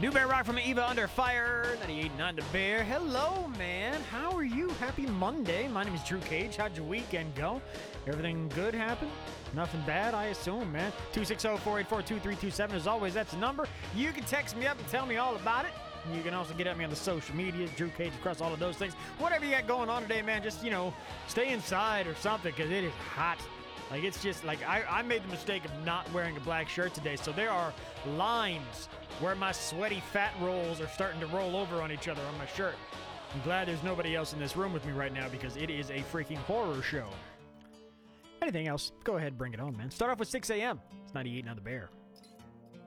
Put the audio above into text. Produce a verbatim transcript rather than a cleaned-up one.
New Bear Rock from Eva Under Fire, ninety-eight point nine The Bear. Hello, man. How are you? Happy Monday. My name is Drew Cage. How'd your weekend go? Everything good happen? Nothing bad, I assume, man. two six zero, four eight four, two three two seven. As always, that's the number. You can text me up and tell me all about it. You can also get at me on the social medias, Drew Cage, across all of those things. Whatever you got going on today, man, just, you know, stay inside or something, because it is hot. Like, it's just, like, I, I made the mistake of not wearing a black shirt today, so there are lines where my sweaty fat rolls are starting to roll over on each other on my shirt. I'm glad there's nobody else in this room with me right now, because it is a freaking horror show. Anything else, go ahead, bring it on, man. Start off with six a.m. It's ninety-eight point nine The Bear.